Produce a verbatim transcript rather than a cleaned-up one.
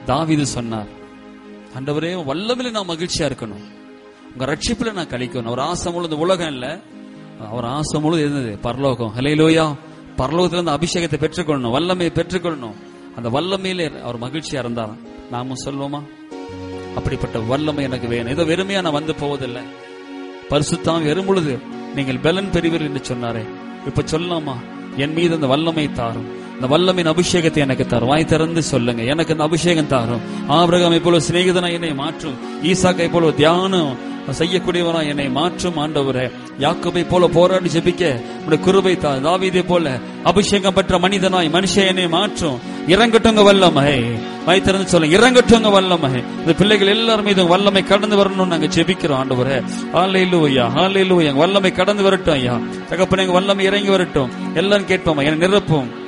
தாவீது சொன்னார், ஆண்டவரே வல்லமையில நான் மகிழ்ச்சியா இருக்கணும், உங்க ரட்சிப்புல நான் கழிக்கணும். அவர் ஆசை முழுது உலகம் இல்ல, அவர் ஆசை முழுது இருந்தது பரலோகம். ஹல்லேலூயா. பரலோகத்துல இருந்து அபிஷேகத்தை பெற்றுக்கொள்ளணும், வல்லமையை பெற்றுக்கொள்ளணும். அந்த வல்லமையில அவர் மகிழ்ச்சியா இருந்தார். நாமும் சொல்வோமா, அப்படிப்பட்ட வல்லமை எனக்கு வேணும். ஏதோ வெறுமையா நான் வந்து போவதில்லை, பரிசுத்தம் வரும் பொழுது நீங்கள் பலன் பெறுவீர்கள் என்று சொன்னாரே. இப்ப சொல்லலாமா, என் மீது அந்த வல்லமை தாரும், இந்த வல்லமையின் அபிஷேகத்தை எனக்கு தாரும். வாய் திறந்து சொல்லுங்க, எனக்கு அந்த அபிஷேகம் தாரும். ஆபிரகாமை போல சிநேகிதனா என்னை மாற்றும், ஈசாக்கை போல தியானம் செய்யக்கூடியவனா என்னை மாற்றும் ஆண்டவரே. யாக்கோபை போல போராடி ஜெபிக்க உடைய கிருபை தா. தாவீதை போல அபிஷேகம் பெற்ற மனிதனாய் மனுஷன் என்னை மாற்றும். இறங்கட்டுங்க வல்லமை. வாய் திறந்து சொல்லுங்க, இறங்கட்டுங்க வல்லமை. இந்த பிள்ளைகள் எல்லாரும் மீது வல்லமை கடந்து வரணும்னு நாங்க ஜெபிக்கிறோம் ஆண்டவரே. ஹல்லேலூயா, ஹல்லேலூயா. வல்லமை கடந்து வரட்டும் ஐயா. தகப்பனே, வல்லமை இறங்கி வரட்டும். எல்லாரும் கேட்போம், என்னை நிரப்பும்.